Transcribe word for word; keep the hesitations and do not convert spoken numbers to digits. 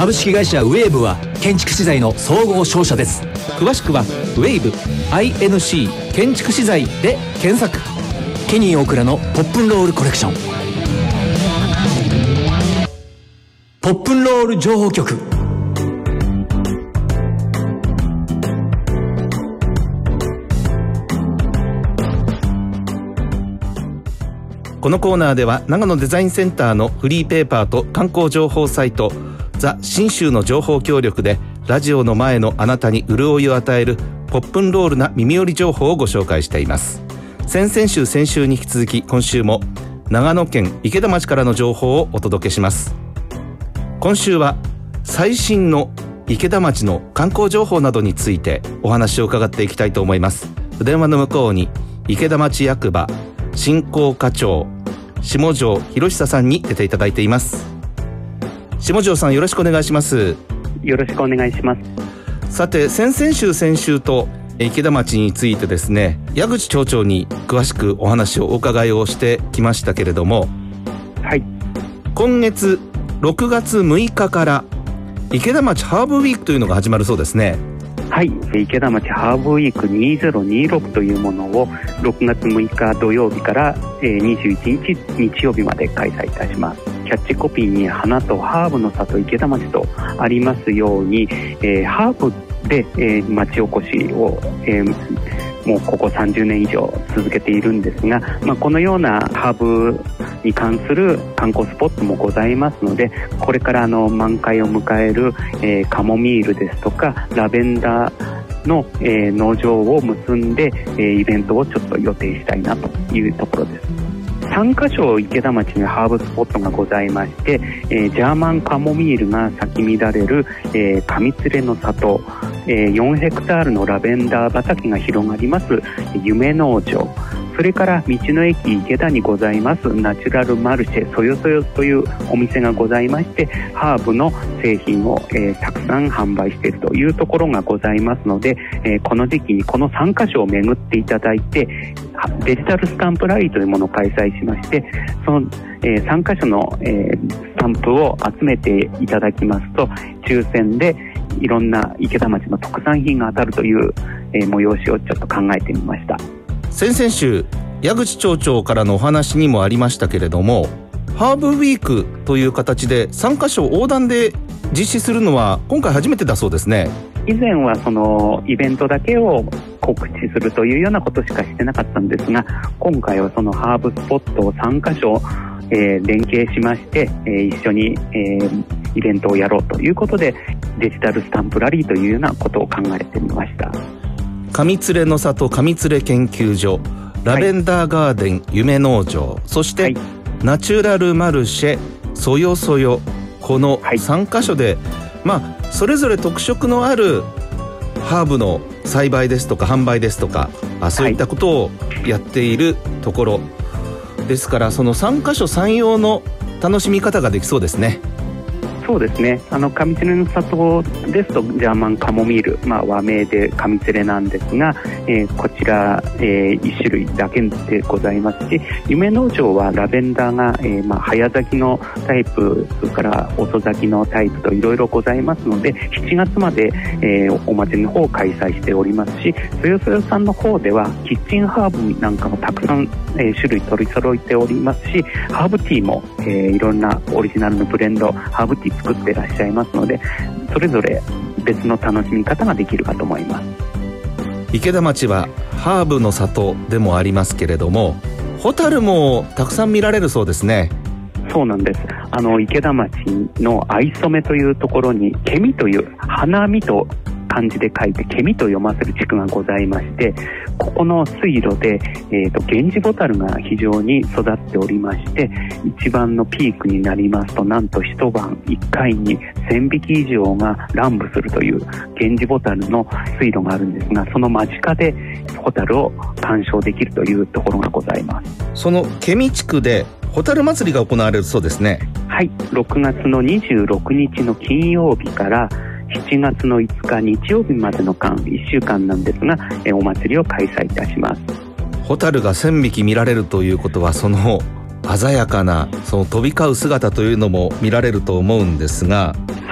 株式会社ウェーブは建築資材の総合商社です。 詳しくはウェーブ アイエヌシー 建築資材で検索。 ケニー大倉のポップンロールコレクション。ポップンロール情報局。 このコーナーでは長野デザインセンターのフリーペーパーと観光情報サイトザ・信州の情報協力でラジオの前のあなたに潤いを与えるポップンロールな耳寄り情報をご紹介しています。先々週先週に引き続き今週も長野県池田町からの情報をお届けします。今週は最新の池田町の観光情報などについてお話を伺っていきたいと思います。電話の向こうに池田町役場振興課長下條博久さんに出ていただいています。下條さん、よろしくお願いします。 よろしくお願いします。 さて、先々週先週と池田町についてですね、矢口町長に詳しくお話をお伺いをしてきましたけれども、 はい、 今月ろくがつむいかから池田町ハーブウィークというのが始まるそうですね。 はい、池田町ハーブウィークにせんにじゅうろくというものをろくがつむいか土曜日からにじゅういちにち日曜日まで開催いたします。キャッチコピーに花とハーブの里池田町とありますように、えー、ハーブで、えー、町おこしを、えーもうここさんじゅうねん以上続けているんですが、まあ、このようなハーブに関する観光スポットもございますので、これからあの満開を迎える、えー、カモミールですとかラベンダーの、えー、農場を結んで、えー、イベントをちょっと予定したいなというところです。さんかしょ池田町にハーブスポットがございまして、えー、ジャーマンカモミールが咲き乱れる、えー、上連れの里、えー、よんヘクタールのラベンダー畑が広がります夢農場、それから道の駅池田にございますナチュラルマルシェそよそよというお店がございまして、ハーブの製品を、えー、たくさん販売しているというところがございますので、えー、この時期にこのさんかしょを巡っていただいて、デジタルスタンプラリーというものを開催しまして、その、えー、さんかしょの、えー、スタンプを集めていただきますと、抽選でいろんな池田町の特産品が当たるという、えー、催しをちょっと考えてみました。 先々週矢口町長からのお話にもありましたけれども、ハーブウィークという形でさんかしょ横断で実施するのは今回初めてだそうですね。 以前はそのイベントだけを告知するというようなことしかしてなかったんですが、今回はそのハーブスポットをさんかしょ、えー、連携しまして、えー、一緒に、えー、イベントをやろうということで、デジタルスタンプラリーというようなことを考えてみました。 上連の里上連研究所、ラベンダーガーデン夢農場、そして、はい、ナチュラルマルシェそよそよ、このさんかしょで、はい、まあそれぞれ特色のあるハーブの栽培ですとか販売ですとか、あそういったことをやっているところですから、そのさんかしょさんようの楽しみ方ができそうですね。 そうですね、あの上連の里ですとジャーマンカモミール、まあ、和名で上連なんですが、えー、こちら、えー、いち種類だけでございますし、夢農場はラベンダーが、えーまあ、早咲きのタイプ、それから遅咲きのタイプといろいろございますので、しちがつまで、えー、お祭りの方を開催しておりますし、そよそよさんの方ではキッチンハーブなんかもたくさん、えー、種類取り揃えておりますし、ハーブティーも、えー、いろんなオリジナルのブレンドハーブティー作っていらっしゃいますので、それぞれ別の楽しみ方ができるかと思います。 池田町はハーブの里でもありますけれども、ホタルもたくさん見られるそうですね。 そうなんです。あの池田町の藍染めというところにケミという花見と漢字で書いてケミと読ませる地区がございまして、ここの水路で、えーと、ゲンジボタルが非常に育っておりまして、一番のピークになりますと、なんと一晩いっかいにせんびき以上が乱舞するというゲンジボタルの水路があるんですが、その間近でホタルを鑑賞できるというところがございます。 そのケミ地区でホタル祭りが行われるそうですね。 はい、ろくがつのにじゅうろくにちの金曜日からしちがつのいつか日曜日までの間、いっしゅうかんなんですが、えお祭りを開催いたします。 ホタルがせんびき見られるということは、その鮮やかなその飛び交う姿というのも見られると思うんですが、